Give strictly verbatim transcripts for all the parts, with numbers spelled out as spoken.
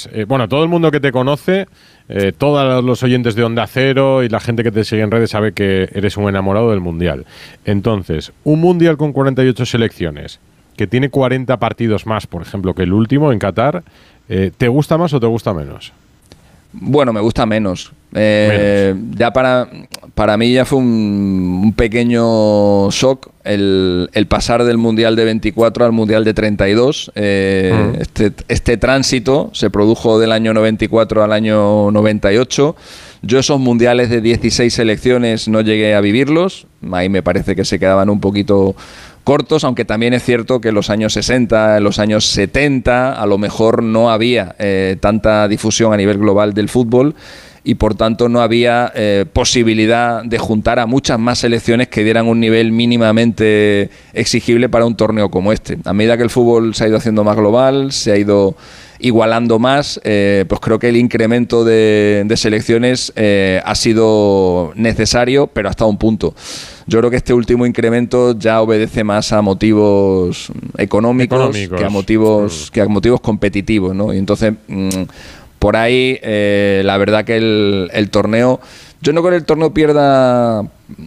eres, eh, bueno, todo el mundo que te conoce, eh, todos los oyentes de Onda Cero y la gente que te sigue en redes sabe que eres un enamorado del Mundial. Entonces, un Mundial con cuarenta y ocho selecciones, que tiene cuarenta partidos más, por ejemplo, que el último en Qatar, eh, ¿te gusta más o te gusta menos? Bueno, me gusta menos. Eh, menos. Ya para, para mí ya fue un, un pequeño shock el, el pasar del Mundial de veinticuatro al Mundial de treinta y dos. Eh, uh-huh. este, este tránsito se produjo del año noventa y cuatro al año noventa y ocho. Yo esos mundiales de dieciséis selecciones no llegué a vivirlos. Ahí me parece que se quedaban un poquito cortos, aunque también es cierto que en los años sesenta, en los años setenta, a lo mejor no había eh, tanta difusión a nivel global del fútbol y por tanto no había eh, posibilidad de juntar a muchas más selecciones que dieran un nivel mínimamente exigible para un torneo como este. A medida que el fútbol se ha ido haciendo más global, se ha ido igualando más, eh, pues creo que el incremento de, de selecciones eh, ha sido necesario, pero hasta un punto. Yo creo que este último incremento ya obedece más a motivos económicos, económicos. que a motivos que a motivos competitivos, ¿no? Y entonces mmm, por ahí eh, la verdad que el, el torneo, yo no creo que el torneo pierda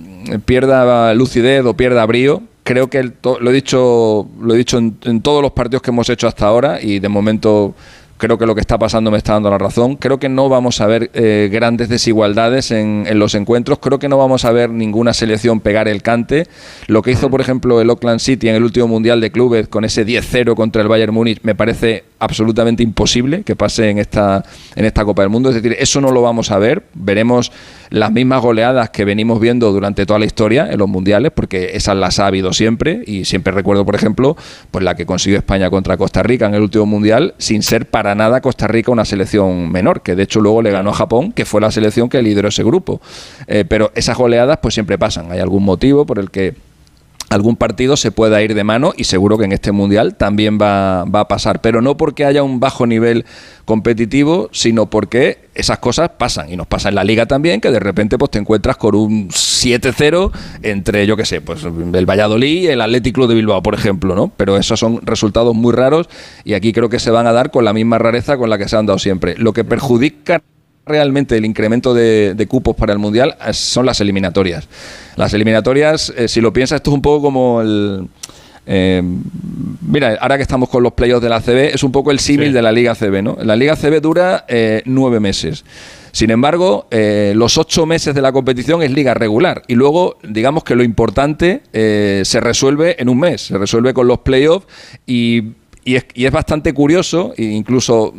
pierda lucidez o pierda brío. Creo que el to- lo he dicho lo he dicho en, en todos los partidos que hemos hecho hasta ahora y de momento creo que lo que está pasando me está dando la razón. Creo que no vamos a ver eh, grandes desigualdades en, en los encuentros. Creo que no vamos a ver ninguna selección pegar el cante. Lo que hizo, por ejemplo, el Auckland City en el último Mundial de Clubes con ese diez cero contra el Bayern Múnich me parece absolutamente imposible que pase en esta, en esta Copa del Mundo. Es decir, eso no lo vamos a ver. Veremos las mismas goleadas que venimos viendo durante toda la historia en los mundiales, porque esas las ha habido siempre, y siempre recuerdo, por ejemplo, pues la que consiguió España contra Costa Rica en el último mundial, sin ser para nada Costa Rica una selección menor, que de hecho luego le ganó a Japón, que fue la selección que lideró ese grupo. Eh, pero esas goleadas pues siempre pasan. Hay algún motivo por el que algún partido se pueda ir de mano, y seguro que en este Mundial también va, va a pasar, pero no porque haya un bajo nivel competitivo, sino porque esas cosas pasan, y nos pasa en la Liga también, que de repente pues te encuentras con un siete cero entre, yo qué sé, pues el Valladolid y el Athletic Club de Bilbao, por ejemplo, ¿no? Pero esos son resultados muy raros, y aquí creo que se van a dar con la misma rareza con la que se han dado siempre. Lo que perjudica realmente el incremento de, de cupos para el Mundial son las eliminatorias. Las eliminatorias, eh, si lo piensas, esto es un poco como el... Eh, mira, ahora que estamos con los playoffs de la A C B, es un poco el símil sí. de la Liga A C B, ¿no? La Liga A C B dura eh, nueve meses. Sin embargo, eh, los ocho meses de la competición es liga regular, y luego, digamos que lo importante eh, se resuelve en un mes, se resuelve con los playoffs, y, y, es, y es bastante curioso, e incluso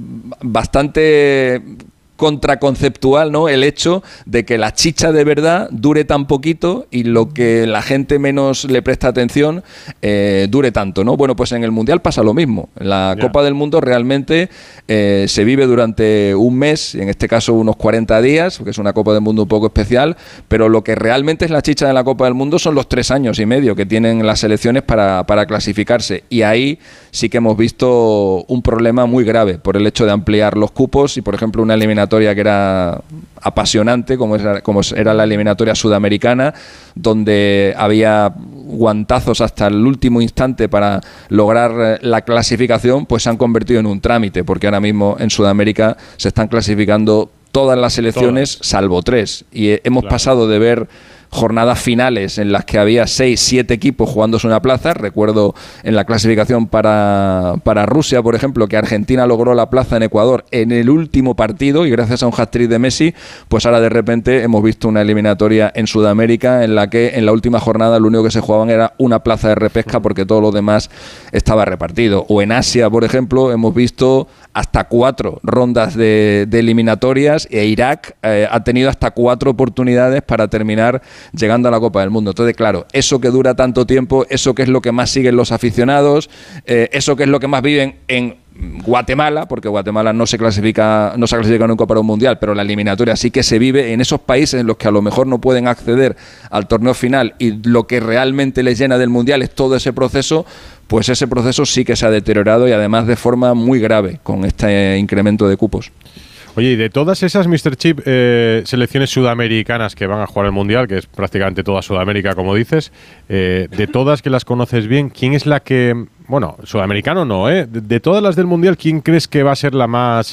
bastante contraconceptual, ¿no?, el hecho de que la chicha de verdad dure tan poquito y lo que la gente menos le presta atención eh, dure tanto, ¿no? Bueno, pues en el Mundial pasa lo mismo. La yeah. Copa del Mundo realmente eh, se vive durante un mes, en este caso unos cuarenta días, porque es una Copa del Mundo un poco especial, pero lo que realmente es la chicha de la Copa del Mundo son los tres años y medio que tienen las selecciones para, para clasificarse, y ahí sí que hemos visto un problema muy grave por el hecho de ampliar los cupos, y por ejemplo una eliminatoria que era apasionante como era, como era la eliminatoria sudamericana, donde había guantazos hasta el último instante para lograr la clasificación, pues se han convertido en un trámite, porque ahora mismo en Sudamérica se están clasificando todas las selecciones todas. salvo tres, y hemos claro. pasado de ver jornadas finales en las que había seis, siete equipos jugándose una plaza. Recuerdo en la clasificación para, para Rusia, por ejemplo, que Argentina logró la plaza en Ecuador en el último partido, y gracias a un hat-trick de Messi, pues ahora de repente hemos visto una eliminatoria en Sudamérica en la que en la última jornada lo único que se jugaban era una plaza de repesca, porque todo lo demás estaba repartido. O en Asia, por ejemplo, hemos visto hasta cuatro rondas de, de eliminatorias, e Irak eh, ha tenido hasta cuatro oportunidades para terminar llegando a la Copa del Mundo. Entonces, claro, eso que dura tanto tiempo, eso que es lo que más siguen los aficionados, eh, eso que es lo que más viven en Guatemala, porque Guatemala no se clasifica no se ha clasificado nunca para un mundial, pero la eliminatoria sí que se vive en esos países en los que a lo mejor no pueden acceder al torneo final, y lo que realmente les llena del mundial es todo ese proceso. Pues ese proceso sí que se ha deteriorado, y además de forma muy grave con este incremento de cupos. Oye, y de todas esas, mister Chip, eh, selecciones sudamericanas que van a jugar el Mundial, que es prácticamente toda Sudamérica, como dices, eh, de todas que las conoces bien, ¿quién es la que, bueno, sudamericano no, ¿eh? De, de todas las del Mundial, ¿quién crees que va a ser la más